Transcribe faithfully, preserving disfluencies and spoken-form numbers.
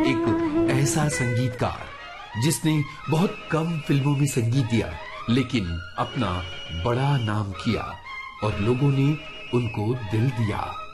एक ऐसा संगीतकार जिसने बहुत कम फिल्मों में संगीत दिया, लेकिन अपना बड़ा नाम किया और लोगों ने उनको दिल दिया।